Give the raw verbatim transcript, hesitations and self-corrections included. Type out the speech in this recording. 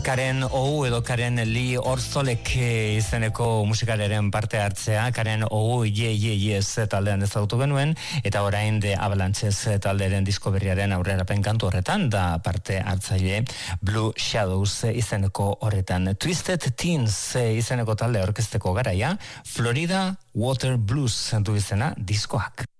Karen Ou edo Karen Lee Orzolek izeneko musikaleren parte hartzea, Karen Ou Ye Ye Yes taldean ezagutu genuen, eta orain The Avalanches talderen disko berriaren aurrerapen kantu horretan da parte hartzaile Blue Shadows izeneko horretan. Twisted Teens izeneko talde aurkezteko garaia, Florida Water Blues du izena diskoak.